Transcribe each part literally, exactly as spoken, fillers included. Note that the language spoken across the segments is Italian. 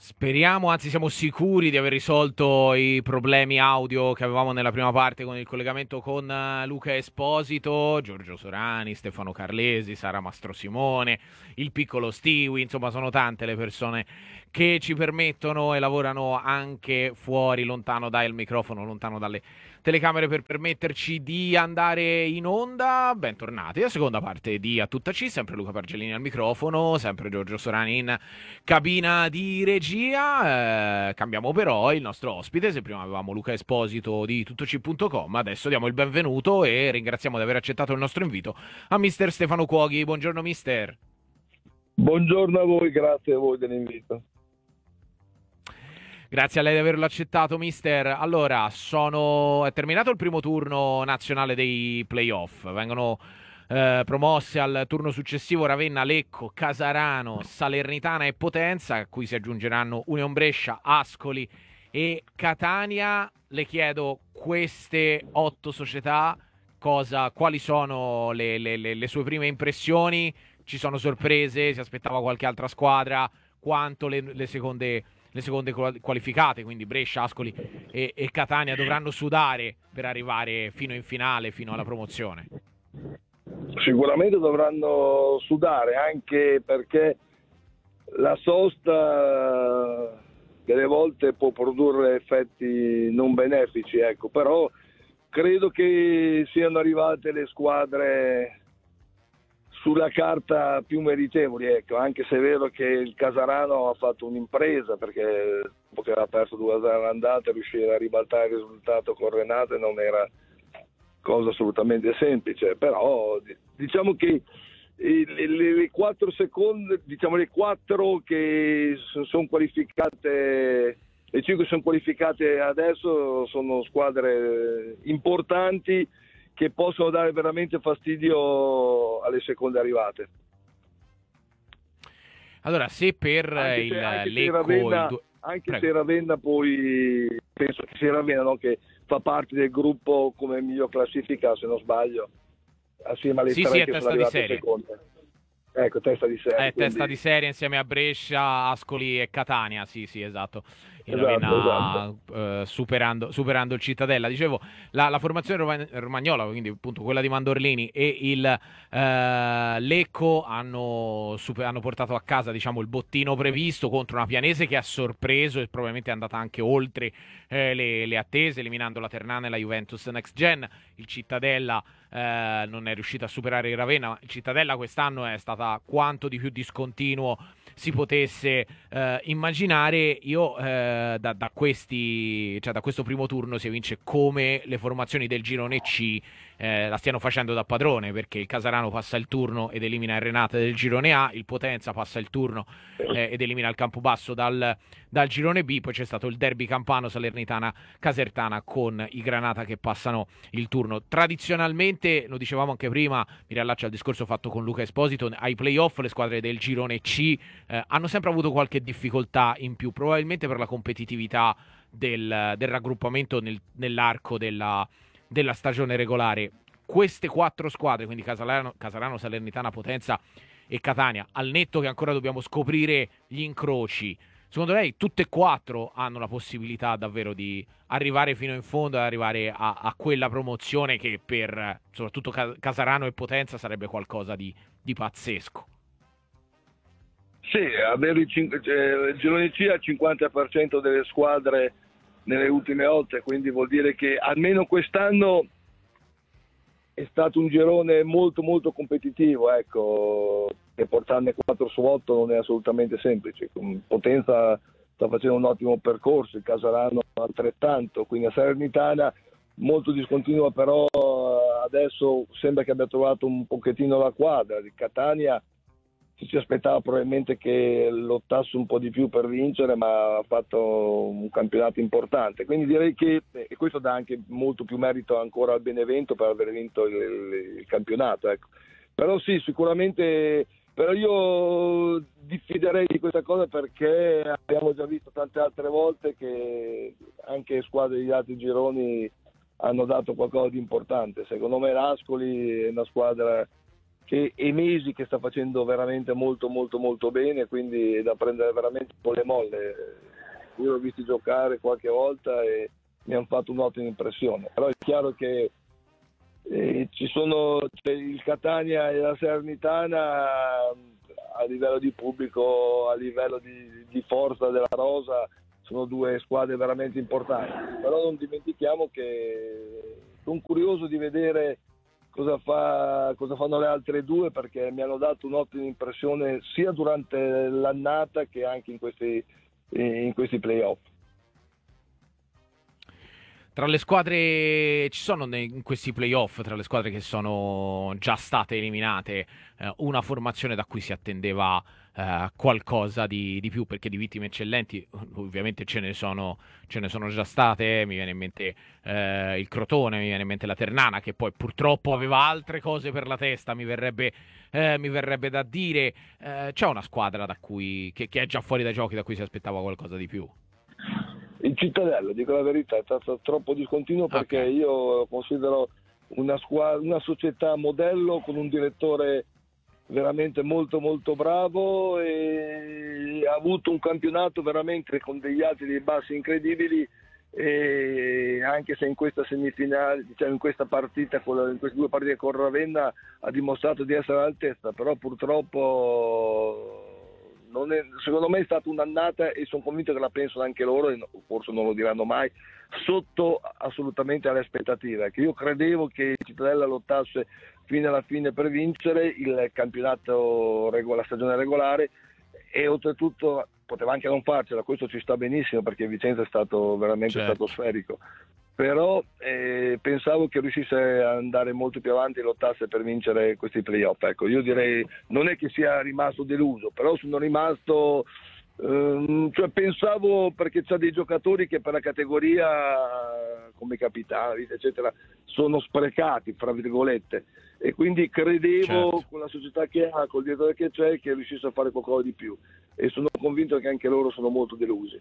Speriamo, anzi siamo sicuri di aver risolto i problemi audio che avevamo nella prima parte con il collegamento con eh, Luca Esposito, Giorgio Sorani, Stefano Carlesi, Sara Mastrosimone, il piccolo Stewie, insomma sono tante le persone che ci permettono e lavorano anche fuori, lontano dal microfono, lontano dalle telecamere per permetterci di andare in onda. Bentornati alla seconda parte di A Tutta C, sempre Luca Pargellini al microfono, sempre Giorgio Sorani in cabina di regia. Eh, cambiamo però il nostro ospite. Se prima avevamo Luca Esposito di tuttoc punto com, adesso diamo il benvenuto e ringraziamo di aver accettato il nostro invito a mister Stefano Cuoghi. Buongiorno mister. Buongiorno a voi, grazie a voi dell'invito. Grazie a lei di averlo accettato, mister. Allora, sono... è terminato il primo turno nazionale dei playoff. Vengono eh, promosse al turno successivo Ravenna, Lecco, Casarano, Salernitana e Potenza, a cui si aggiungeranno Union Brescia, Ascoli e Catania. Le chiedo, queste otto società, cosa, quali sono le, le, le, le sue prime impressioni? Ci sono sorprese? Si aspettava qualche altra squadra? Quanto le, le seconde... le seconde qualificate, quindi Brescia, Ascoli e, e Catania, dovranno sudare per arrivare fino in finale, fino alla promozione? Sicuramente dovranno sudare, anche perché la sosta delle volte può produrre effetti non benefici, ecco. Però credo che siano arrivate le squadre sulla carta più meritevoli, ecco, anche se è vero che il Casarano ha fatto un'impresa, perché dopo che aveva perso due a zero all'andata, riuscire a ribaltare il risultato con Renate non era cosa assolutamente semplice. Però diciamo che le, le, le quattro seconde, diciamo le quattro che sono qualificate, le cinque sono qualificate adesso, sono squadre importanti che possono dare veramente fastidio alle seconde arrivate. Allora, se per anche il se, anche Lecco... Se Ravenna, il du... anche se Ravenna poi, penso che sia Ravenna, no, che fa parte del gruppo come miglior classifica, se non sbaglio, assieme alle sì, tre sì, è che sono testa di arrivate serie. seconde. Ecco, testa di serie. È quindi... testa di serie insieme a Brescia, Ascoli e Catania, sì, sì, esatto. In Esatto, Ravenna, esatto. eh, superando, superando il Cittadella. Dicevo, la, la formazione roma- romagnola, quindi appunto quella di Mandorlini e il eh, Lecco hanno, super- hanno portato a casa, diciamo, il bottino previsto contro una Pianese che ha sorpreso e probabilmente è andata anche oltre eh, le, le attese, eliminando la Ternana e la Juventus Next Gen. Il Cittadella eh, non è riuscito a superare il Ravenna, ma il Cittadella quest'anno è stata quanto di più discontinuo si potesse eh, immaginare. Io eh, da, da questi, cioè da questo primo turno si evince come le formazioni del girone C eh, la stiano facendo da padrone, perché il Casarano passa il turno ed elimina il Renate del girone A, il Potenza passa il turno eh, ed elimina il Campobasso dal, dal girone B, poi c'è stato il derby campano Salernitana Casertana con i Granata che passano il turno. Tradizionalmente, lo dicevamo anche prima, mi riallaccio al discorso fatto con Luca Esposito, ai playoff le squadre del girone C eh, hanno sempre avuto qualche difficoltà in più, probabilmente per la competitività del, del raggruppamento nel, nell'arco della, della stagione regolare. Queste quattro squadre, quindi Casalano, Casarano, Salernitana, Potenza e Catania, al netto che ancora dobbiamo scoprire gli incroci, secondo lei tutte e quattro hanno la possibilità davvero di arrivare fino in fondo, ad arrivare a, a quella promozione che per soprattutto Casarano e Potenza sarebbe qualcosa di, di pazzesco? Sì, avere il, cin- cioè, il girone C al cinquanta per cento delle squadre nelle ultime otto, quindi vuol dire che almeno quest'anno è stato un girone molto molto competitivo, ecco, e portarne quattro su otto non è assolutamente semplice. Potenza sta facendo un ottimo percorso, il Casarano altrettanto, quindi a Salernitana molto discontinua, però adesso sembra che abbia trovato un pochettino la quadra. Il Catania ci si aspettava probabilmente che lottasse un po' di più per vincere, ma ha fatto un campionato importante, quindi direi che, e questo dà anche molto più merito ancora al Benevento per aver vinto il, il, il campionato, ecco. Però sì, sicuramente, però io diffiderei di questa cosa, perché abbiamo già visto tante altre volte che anche squadre di altri gironi hanno dato qualcosa di importante. Secondo me l'Ascoli è una squadra che è mesi che sta facendo veramente molto molto molto bene, quindi è da prendere veramente con le molle. Io l'ho visto giocare qualche volta e mi hanno fatto un'ottima impressione, però è chiaro che eh, ci sono c'è il Catania e la Salernitana a livello di pubblico, a livello di, di forza della rosa, sono due squadre veramente importanti, però non dimentichiamo che sono curioso di vedere cosa, fa, cosa fanno le altre due, perché mi hanno dato un'ottima impressione sia durante l'annata che anche in questi, in questi playoff. Tra le squadre ci sono in questi playoff, tra le squadre che sono già state eliminate, eh, una formazione da cui si attendeva eh, qualcosa di, di più, perché di vittime eccellenti ovviamente ce ne sono, ce ne sono già state. Mi viene in mente eh, il Crotone, mi viene in mente la Ternana, che poi purtroppo aveva altre cose per la testa, mi verrebbe, eh, mi verrebbe da dire. Eh, c'è una squadra da cui, che, che è già fuori dai giochi, da cui si aspettava qualcosa di più? Il Cittadella, dico la verità, è stato troppo discontinuo, perché Ok. io considero una, squadra, una società modello con un direttore veramente molto molto bravo, e ha avuto un campionato veramente con degli alti e dei bassi incredibili, e anche se in questa semifinale, diciamo in questa partita, in queste due partite con Ravenna ha dimostrato di essere all'altezza, però purtroppo non è, secondo me è stata un'annata, e sono convinto che la pensano anche loro, e forse non lo diranno mai, sotto assolutamente alle aspettative, che io credevo che il Cittadella lottasse fino alla fine per vincere il campionato, la stagione regolare, e oltretutto poteva anche non farcela, questo ci sta benissimo, perché Vicenza è stato veramente Certo. stratosferico, però eh, pensavo che riuscisse ad andare molto più avanti e lottasse per vincere questi playoff. Ecco, io direi, non è che sia rimasto deluso, però sono rimasto, ehm, cioè pensavo, perché c'ha dei giocatori che per la categoria, come capitani eccetera, sono sprecati fra virgolette, e quindi credevo, Certo. con la società che ha, col direttore che c'è, che riuscisse a fare qualcosa di più, e sono convinto che anche loro sono molto delusi.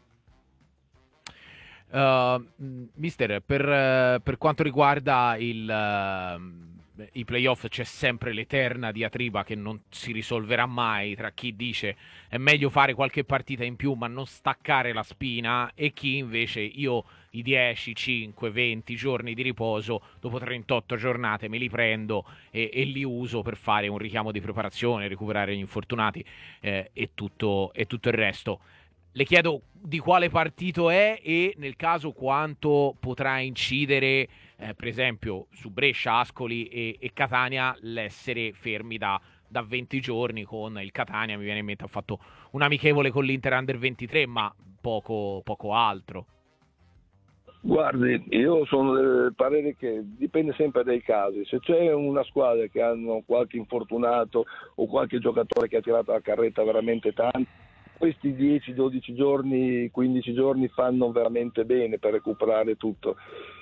Uh, mister, per, eh, per quanto riguarda il, eh, i playoff, c'è sempre l'eterna diatriba che non si risolverà mai tra chi dice è meglio fare qualche partita in più ma non staccare la spina, e chi invece io i dieci, cinque, venti giorni di riposo dopo trentotto giornate me li prendo e, e li uso per fare un richiamo di preparazione, recuperare gli infortunati eh, e, tutto, e tutto il resto. Le chiedo di quale partito è, e nel caso quanto potrà incidere, eh, per esempio, su Brescia, Ascoli e, e Catania, l'essere fermi da, da venti giorni. Con il Catania, mi viene in mente, ha fatto un amichevole con l'Inter Under ventitré, ma poco, poco altro. Guardi, io sono del parere che dipende sempre dai casi. Se c'è una squadra che hanno qualche infortunato o qualche giocatore che ha tirato la carretta veramente tanto, questi dieci dodici giorni, quindici giorni fanno veramente bene per recuperare tutto.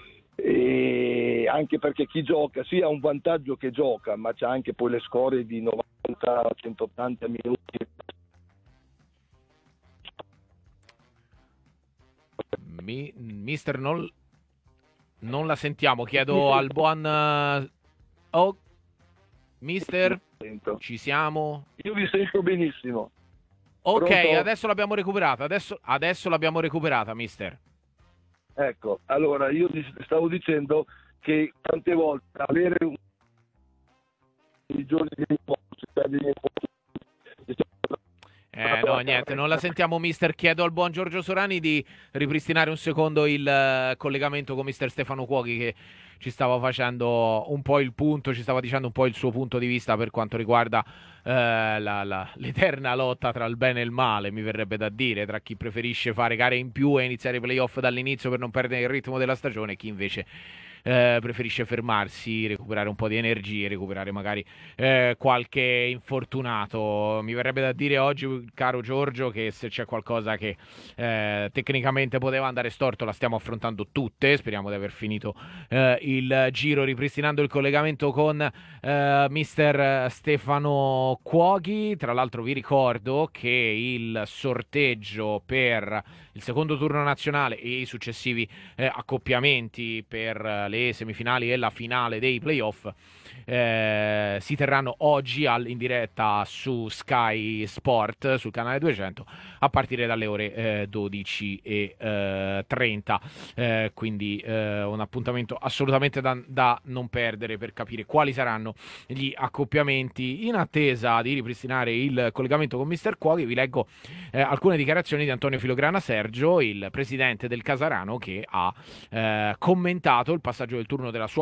E anche perché chi gioca, sì, ha un vantaggio che gioca, ma c'ha anche poi le scorie di novanta centottanta minuti. Mi, mister, non, non la sentiamo. Chiedo al buon... eh, Oh, mister, ci siamo? Io vi sento benissimo. Ok, Pronto? adesso l'abbiamo recuperata. Adesso, adesso l'abbiamo recuperata, mister. Ecco, allora io stavo dicendo che tante volte avere un i giorni di riposo, Eh, no, niente, non la sentiamo, mister. Chiedo al buon Giorgio Sorani di ripristinare un secondo il eh, collegamento con mister Stefano Cuochi, che ci stava facendo un po' il punto, ci stava dicendo un po' il suo punto di vista per quanto riguarda eh, la, la, l'eterna lotta tra il bene e il male, mi verrebbe da dire, tra chi preferisce fare gare in più e iniziare i playoff dall'inizio per non perdere il ritmo della stagione, e chi invece eh, preferisce fermarsi, recuperare un po' di energie, recuperare magari eh, qualche infortunato. Mi verrebbe da dire oggi, caro Giorgio, che se c'è qualcosa che eh, tecnicamente poteva andare storto, la stiamo affrontando tutte. Speriamo di aver finito eh, il giro ripristinando il collegamento con eh, mister Stefano Cuoghi. Tra l'altro vi ricordo che il sorteggio per il secondo turno nazionale e i successivi eh, accoppiamenti per le semifinali e la finale dei playoff eh, si terranno oggi al, in diretta su Sky Sport, sul canale duecento, a partire dalle ore eh, dodici e trenta. Eh, quindi eh, un appuntamento assolutamente da, da non perdere per capire quali saranno gli accoppiamenti. In attesa di ripristinare il collegamento con mister Cuoghi, vi leggo eh, alcune dichiarazioni di Antonio Filograna Sergio, il presidente del Casarano, che ha eh, commentato il passaggio del turno della sua